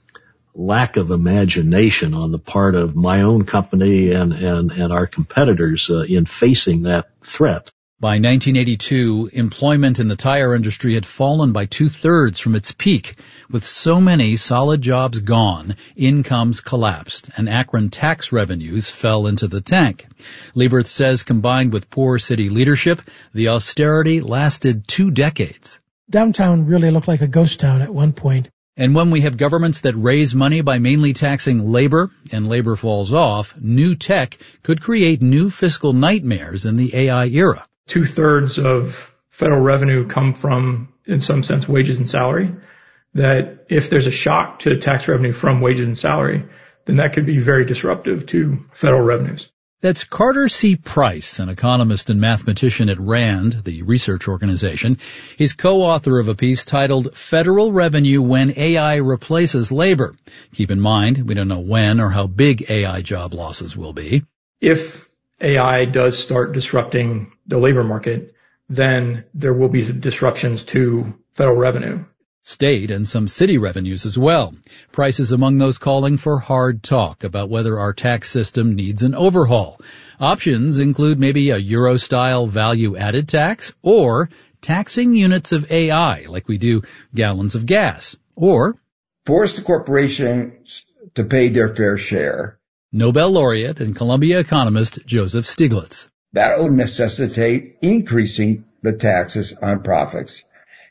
lack of imagination on the part of my own company and, and, and our competitors uh, in facing that threat.
By nineteen eighty-two, employment in the tire industry had fallen by two-thirds from its peak. With so many solid jobs gone, incomes collapsed, and Akron tax revenues fell into the tank. Lieberth says combined with poor city leadership, the austerity lasted two decades.
Downtown really looked like a ghost town at one point.
And when we have governments that raise money by mainly taxing labor, and labor falls off, new tech could create new fiscal nightmares in the A I era.
Two-thirds of federal revenue come from, in some sense, wages and salary. That if there's a shock to tax revenue from wages and salary, then that could be very disruptive to federal revenues.
That's Carter C. Price, an economist and mathematician at RAND, the research organization. He's co-author of a piece titled Federal Revenue When A I Replaces Labor. Keep in mind, we don't know when or how big A I job losses will be.
If A I does start disrupting the labor market, then there will be disruptions to federal revenue.
State and some city revenues as well. Price is among those calling for hard talk about whether our tax system needs an overhaul. Options include maybe a Euro-style value-added tax or taxing units of A I like we do gallons of gas, or
force the corporations to pay their fair share.
Nobel laureate and Columbia economist Joseph Stiglitz.
That will necessitate increasing the taxes on profits,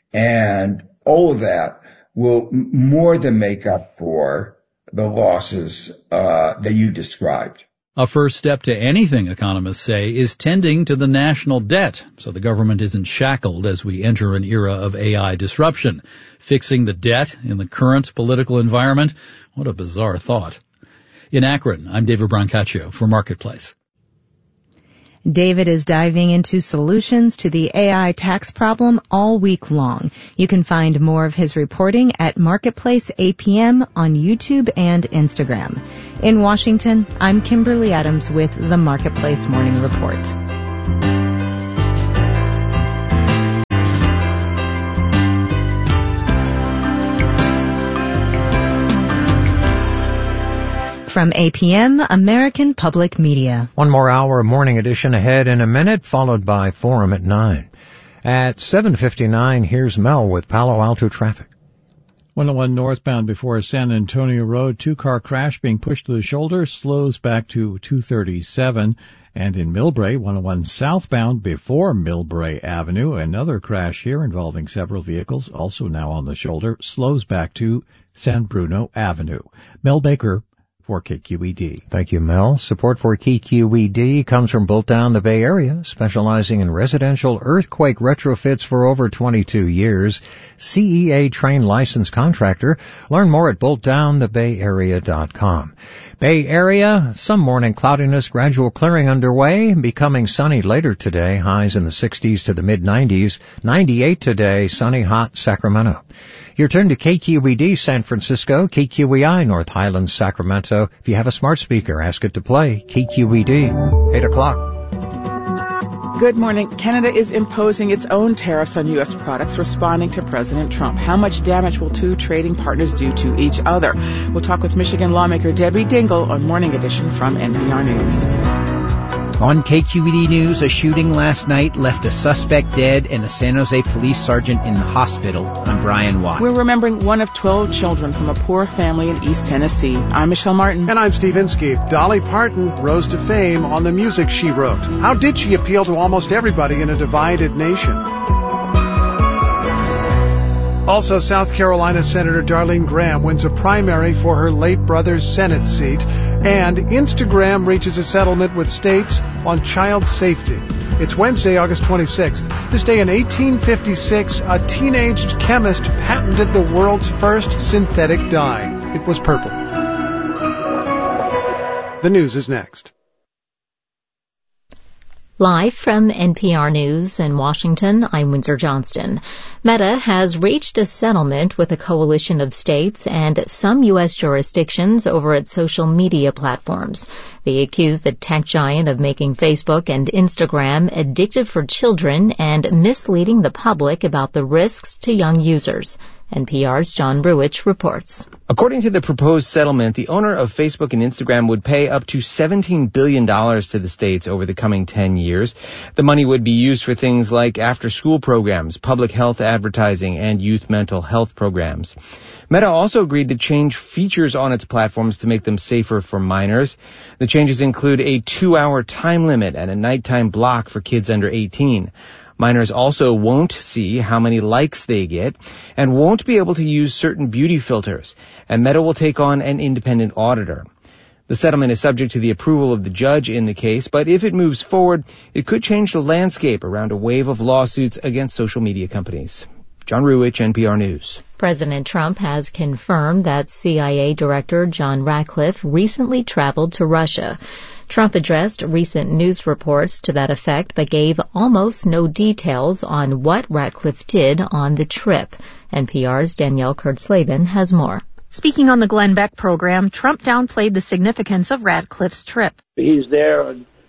and all of that will more than make up for the losses uh, that you described.
A first step to anything, economists say, is tending to the national debt, so the government isn't shackled as we enter an era of A I disruption. Fixing the debt in the current political environment? What a bizarre thought. In Akron, I'm David Brancaccio for Marketplace.
David is diving into solutions to the A I tax problem all week long. You can find more of his reporting at Marketplace A P M on YouTube and Instagram. In Washington, I'm Kimberly Adams with the Marketplace Morning Report. From A P M, American Public Media.
One more hour of morning edition ahead in a minute, followed by Forum at nine. At seven fifty-nine, here's Mel with Palo Alto traffic.
one oh one northbound before San Antonio Road, two-car crash being pushed to the shoulder, slows back to two thirty-seven. And in Millbrae, one oh one southbound before Millbrae Avenue, another crash here involving several vehicles, also now on the shoulder, slows back to San Bruno Avenue. Mel Baker for K Q E D.
Thank you, Mel. Support for K Q E D comes from Built Down the Bay Area, specializing in residential earthquake retrofits for over twenty-two years. C E A trained licensed contractor. Learn more at built down the bay area dot com. Bay Area, some morning cloudiness, gradual clearing underway, becoming sunny later today, highs in the sixties to the mid nineties, ninety-eight today, sunny, hot Sacramento. Your turn to K Q E D San Francisco, K Q E I North Highlands, Sacramento. If you have a smart speaker, ask it to play K Q E D. eight o'clock.
Good morning. Canada is imposing its own tariffs on U S products, responding to President Trump. How much damage will two trading partners do to each other? We'll talk with Michigan lawmaker Debbie Dingell on Morning Edition from N P R News.
On K Q E D News, a shooting last night left a suspect dead and a San Jose police sergeant in the hospital. I'm Brian Watt.
We're remembering one of twelve children from a poor family in East Tennessee. I'm Michelle Martin.
And I'm Steve Inskeep. Dolly Parton rose to fame on the music she wrote. How did she appeal to almost everybody in a divided nation? Also, South Carolina Senator Darlene Graham wins a primary for her late brother's Senate seat, and Instagram reaches a settlement with states on child safety. It's Wednesday, August twenty-sixth. This day in eighteen fifty-six, a teenaged chemist patented the world's first synthetic dye. It was purple. The news is next.
Live from N P R News in Washington, I'm Windsor Johnston. Meta has reached a settlement with a coalition of states and some U S jurisdictions over its social media platforms. They accuse the tech giant of making Facebook and Instagram addictive for children and misleading the public about the risks to young users. N P R's John Ruwitch reports.
According to the proposed settlement, the owner of Facebook and Instagram would pay up to seventeen billion dollars to the states over the coming ten years. The money would be used for things like after-school programs, public health advertising, and youth mental health programs. Meta also agreed to change features on its platforms to make them safer for minors. The changes include a two-hour time limit and a nighttime block for kids under eighteen. Minors also won't see how many likes they get and won't be able to use certain beauty filters, and Meta will take on an independent auditor. The settlement is subject to the approval of the judge in the case, but if it moves forward, it could change the landscape around a wave of lawsuits against social media companies. John Ruwitch, N P R News.
President Trump has confirmed that C I A Director John Ratcliffe recently traveled to Russia. Trump addressed recent news reports to that effect, but gave almost no details on what Ratcliffe did on the trip. N P R's Danielle Kurtzleben has more.
Speaking on the Glenn Beck program, Trump downplayed the significance of Ratcliffe's trip.
He's there,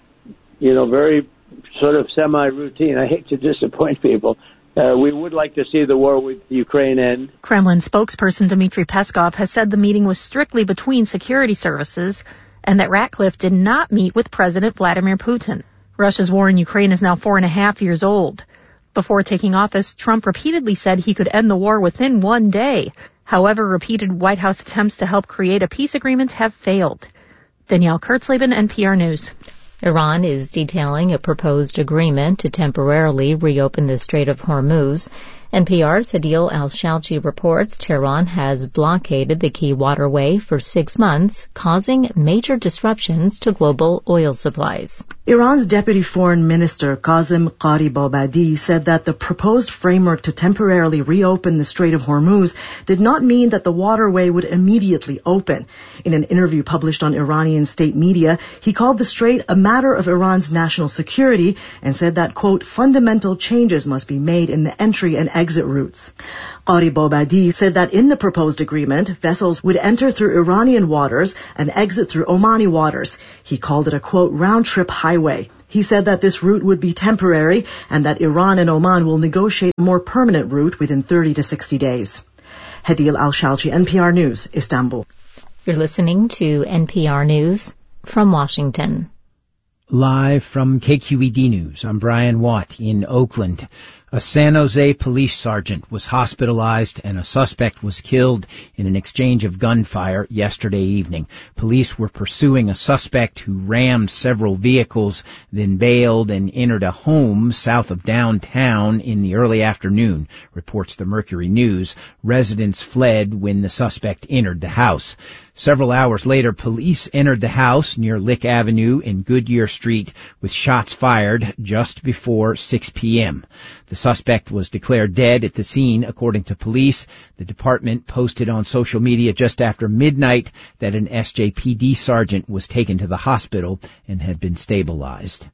you know, very sort of semi-routine. I hate to disappoint people. Uh, we would like to see the war with Ukraine end.
Kremlin spokesperson Dmitry Peskov has said the meeting was strictly between security services and that Ratcliffe did not meet with President Vladimir Putin. Russia's war in Ukraine is now four and a half years old. Before taking office, Trump repeatedly said he could end the war within one day. However, repeated White House attempts to help create a peace agreement have failed. Danielle Kurtzleben, N P R News.
Iran is detailing a proposed agreement to temporarily reopen the Strait of Hormuz. N P R's Hadil Al-Shalchi reports Tehran has blockaded the key waterway for six months, causing major disruptions to global oil supplies.
Iran's Deputy Foreign Minister Qasem Gharibabadi said that the proposed framework to temporarily reopen the Strait of Hormuz did not mean that the waterway would immediately open. In an interview published on Iranian state media, he called the strait a matter of Iran's national security and said that, quote, fundamental changes must be made in the entry and exit routes. Gharibabadi said that in the proposed agreement, vessels would enter through Iranian waters and exit through Omani waters. He called it a, quote, round-trip highway. He said that this route would be temporary and that Iran and Oman will negotiate a more permanent route within thirty to sixty days. Hadil Al-Shalchi, N P R News, Istanbul.
You're listening to N P R News from Washington.
Live from K Q E D News, I'm Brian Watt in Oakland. A San Jose police sergeant was hospitalized and a suspect was killed in an exchange of gunfire yesterday evening. Police were pursuing a suspect who rammed several vehicles, then bailed and entered a home south of downtown in the early afternoon, reports the Mercury News. Residents fled when the suspect entered the house. Several hours later, police entered the house near Lick Avenue and Goodyear Street with shots fired just before six p.m. The suspect was declared dead at the scene, according to police. The department posted on social media just after midnight that an S J P D sergeant was taken to the hospital and had been stabilized.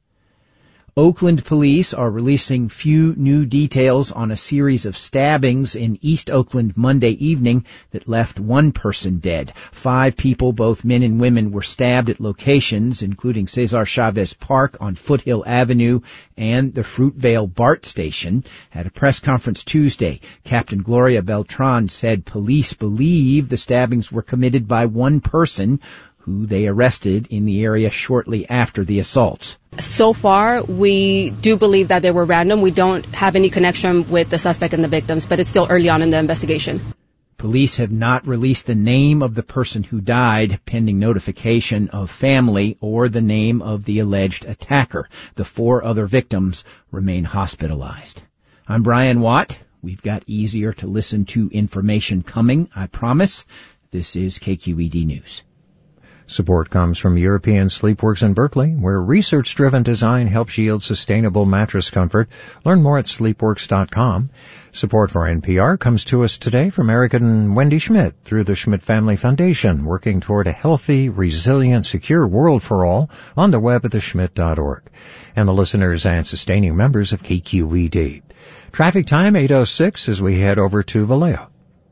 Oakland police are releasing few new details on a series of stabbings in East Oakland Monday evening that left one person dead. Five people, both men and women, were stabbed at locations including Cesar Chavez Park on Foothill Avenue and the Fruitvale BART station. At a press conference Tuesday, Captain Gloria Beltran said police believe the stabbings were committed by one person who they arrested in the area shortly after the assaults.
So far, we do believe that they were random. We don't have any connection with the suspect and the victims, but it's still early on in the investigation.
Police have not released the name of the person who died, pending notification of family or the name of the alleged attacker. The four other victims remain hospitalized. I'm Brian Watt. We've got easier to listen to information coming, I promise. This is K Q E D News.
Support comes from European Sleepworks in Berkeley, where research-driven design helps yield sustainable mattress comfort. Learn more at sleepworks dot com. Support for N P R comes to us today from Eric and Wendy Schmidt through the Schmidt Family Foundation, working toward a healthy, resilient, secure world for all on the web at the schmidt dot org. And the listeners and sustaining members of K Q E D. Traffic time, eight oh six, as we head over to Vallejo,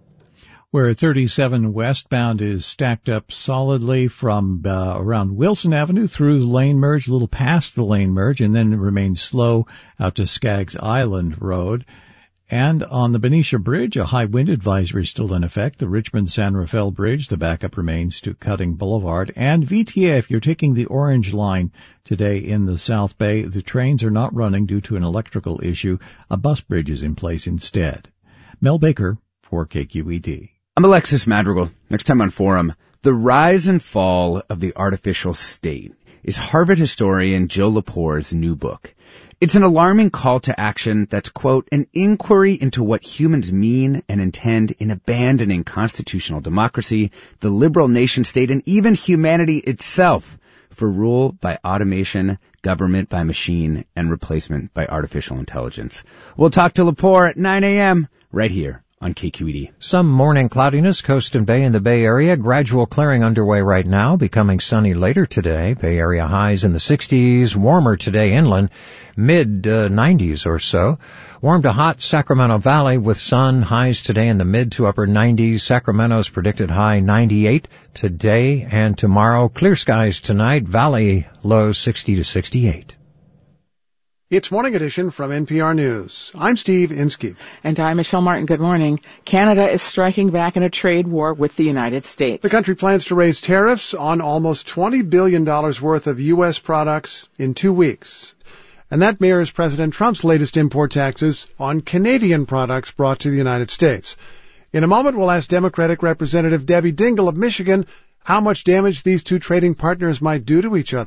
where thirty-seven westbound is stacked up solidly from uh, around Wilson Avenue through the lane merge, a little past the lane merge, and then it remains slow out to Skaggs Island Road. And on the Benicia Bridge, a high wind advisory is still in effect. The Richmond-San Rafael Bridge, the backup remains to Cutting Boulevard. And V T A, if you're taking the Orange Line today in the South Bay, the trains are not running due to an electrical issue. A bus bridge is in place instead. Mel Baker for K Q E D.
I'm Alexis Madrigal. Next time on Forum, The Rise and Fall of the Artificial State is Harvard historian Jill Lepore's new book. It's an alarming call to action that's, quote, an inquiry into what humans mean and intend in abandoning constitutional democracy, the liberal nation state, and even humanity itself for rule by automation, government by machine, and replacement by artificial intelligence. We'll talk to Lepore at nine a.m. right here on K Q E D.
Some morning cloudiness, coast and bay in the Bay Area. Gradual clearing underway right now, becoming sunny later today. Bay Area highs in the sixties, warmer today inland, mid uh, nineties or so. Warm to hot Sacramento Valley with sun, highs today in the mid to upper nineties. Sacramento's predicted high ninety-eight today and tomorrow. Clear skies tonight, Valley low sixty to sixty-eight.
It's Morning Edition from N P R News. I'm Steve Inskeep.
And I'm Michelle Martin. Good morning. Canada is striking back in a trade war with the United States.
The country plans to raise tariffs on almost twenty billion dollars worth of U S products in two weeks. And that mirrors President Trump's latest import taxes on Canadian products brought to the United States. In a moment, we'll ask Democratic Representative Debbie Dingell of Michigan how much damage these two trading partners might do to each other.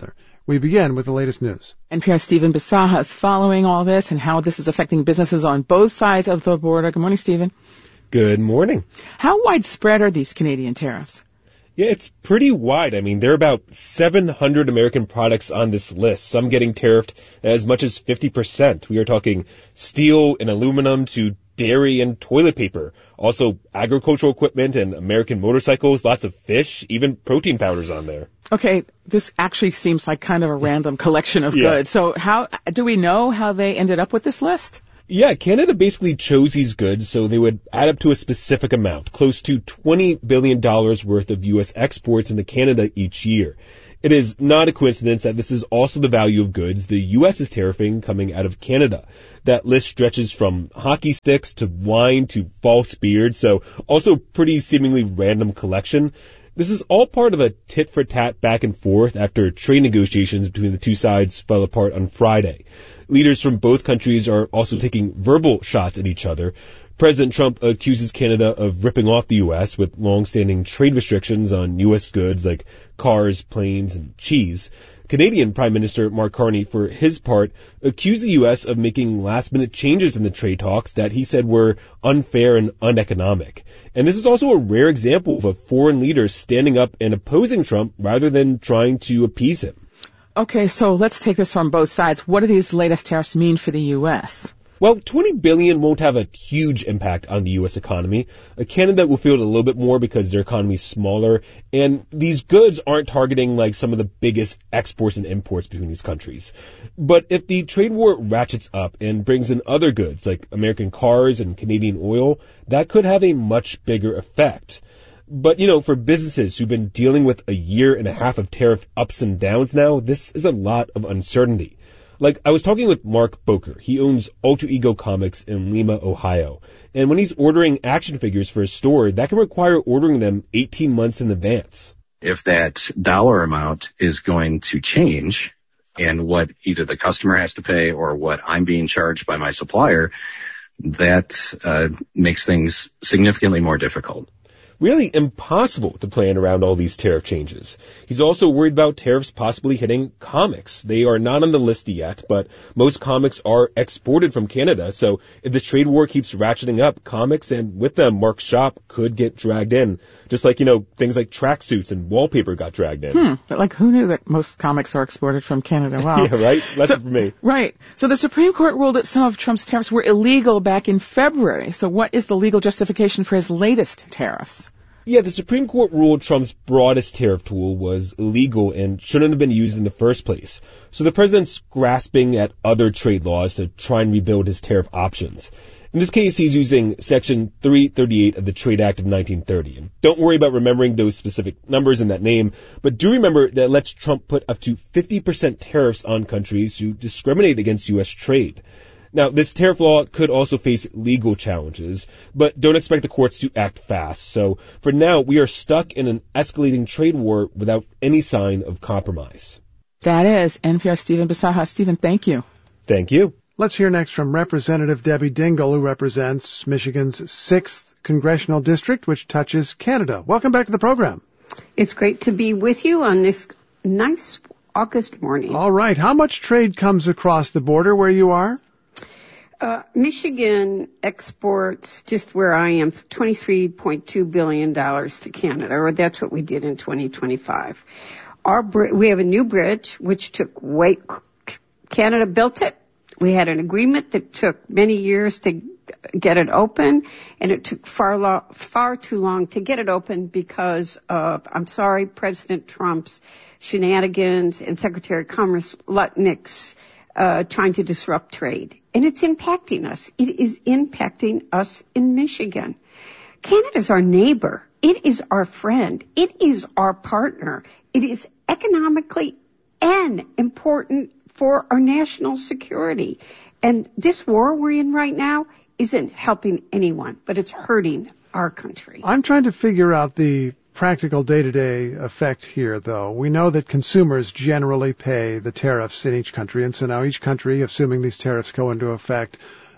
We begin with the latest news.
N P R's Stephen Bisaha is following all this and how this is affecting businesses on both sides of the border. Good morning, Stephen.
Good morning.
How widespread are these Canadian tariffs?
Yeah, it's pretty wide. I mean, there are about seven hundred American products on this list, some getting tariffed as much as fifty percent. We are talking steel and aluminum to dairy and toilet paper, also agricultural equipment and American motorcycles, lots of fish, even protein powders on there.
Okay, this actually seems like kind of a random collection of
yeah.
goods. So how do we know how they ended up with this list?
Yeah, Canada basically chose these goods so they would add up to a specific amount, close to twenty billion dollars worth of U S exports into Canada each year. It is not a coincidence that this is also the value of goods the U S is tariffing coming out of Canada. That list stretches from hockey sticks to wine to false beards, so also pretty seemingly random collection. This is all part of a tit-for-tat back and forth after trade negotiations between the two sides fell apart on Friday. Leaders from both countries are also taking verbal shots at each other. President Trump accuses Canada of ripping off the U S with long-standing trade restrictions on U S goods like cars, planes, and cheese. Canadian Prime Minister Mark Carney, for his part, accused the U S of making last-minute changes in the trade talks that he said were unfair and uneconomic. And this is also a rare example of a foreign leader standing up and opposing Trump rather than trying to appease him.
Okay, so let's take this from both sides. What do these latest tariffs mean for the U S?
Well, twenty billion dollars won't have a huge impact on the U S economy. Uh, Canada will feel it a little bit more because their economy is smaller, and these goods aren't targeting like some of the biggest exports and imports between these countries. But if the trade war ratchets up and brings in other goods like American cars and Canadian oil, that could have a much bigger effect. But, you know, for businesses who've been dealing with a year and a half of tariff ups and downs now, this is a lot of uncertainty. Like, I was talking with Mark Boker. He owns Alter Ego Comics in Lima, Ohio. And when he's ordering action figures for his store, that can require ordering them eighteen months in advance.
If that dollar amount is going to change and what either the customer has to pay or what I'm being charged by my supplier, that uh, makes things significantly more difficult.
Really impossible to plan around all these tariff changes. He's also worried about tariffs possibly hitting comics. They are not on the list yet, but most comics are exported from Canada, so if this trade war keeps ratcheting up, comics and with them Mark's shop could get dragged in. Just like, you know, things like tracksuits and wallpaper got dragged in.
Hmm, but like who knew that most comics are exported from Canada? Wow.
Yeah, right? That's
so,
it for me.
Right. So the Supreme Court ruled that some of Trump's tariffs were illegal back in February. So what is the legal justification for his latest tariffs?
Yeah, the Supreme Court ruled Trump's broadest tariff tool was illegal and shouldn't have been used in the first place. So the president's grasping at other trade laws to try and rebuild his tariff options. In this case, he's using Section three thirty-eight of the Trade Act of nineteen thirty. And don't worry about remembering those specific numbers in that name, but do remember that it lets Trump put up to fifty percent tariffs on countries who discriminate against U S trade. Now, this tariff law could also face legal challenges, but don't expect the courts to act fast. So for now, we are stuck in an escalating trade war without any sign of compromise.
That is N P R's Stephen Bisaha. Stephen, thank you.
Thank you.
Let's hear next from Representative Debbie Dingell, who represents Michigan's sixth Congressional District, which touches Canada. Welcome back to the program.
It's great to be with you on this nice August morning.
All right. How much trade comes across the border where you are?
Uh, Michigan exports, just where I am, twenty-three point two billion dollars to Canada, or that's what we did in twenty twenty-five. Our we have a new bridge, which took way, Canada built it. We had an agreement that took many years to get it open, and it took far, lo- far too long to get it open because of, I'm sorry, President Trump's shenanigans and Secretary of Commerce Lutnick's uh, trying to disrupt trade. And it's impacting us. It is impacting us in Michigan. Canada's our neighbor. It is our friend. It is our partner. It is economically and important for our national security. And this war we're in right now isn't helping anyone, but it's hurting our country.
I'm trying to figure out the practical day-to-day effect here, though. We know that consumers generally pay the tariffs in each country, and so now each country, assuming these tariffs go into effect,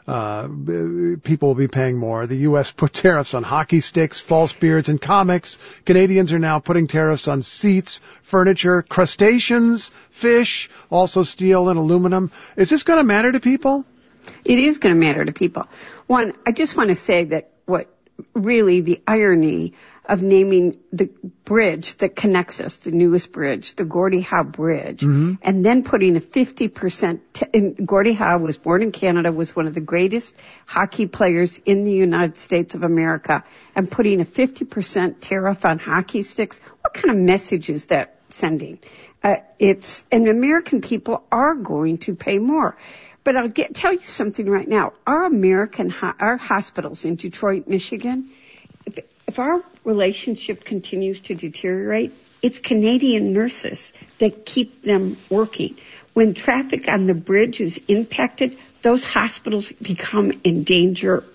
uh, people will be paying more. The U S put tariffs on hockey sticks, false beards, and comics. Canadians are now putting tariffs on seats, furniture, crustaceans, fish, also steel and aluminum. Is this going to matter to people?
It is going to matter to people. One, I just want to say that what really the irony of naming the bridge that connects us, the newest bridge, the Gordie Howe Bridge, mm-hmm. and then putting a fifty percent, t- and Gordie Howe was born in Canada, was one of the greatest hockey players in the United States of America, and putting a fifty percent tariff on hockey sticks. What kind of message is that sending? Uh, it's, and American people are going to pay more. But I'll get, tell you something right now. Our American, our hospitals in Detroit, Michigan, if, if our relationship continues to deteriorate, it's Canadian nurses that keep them working. When traffic on the bridge is impacted, those hospitals become in danger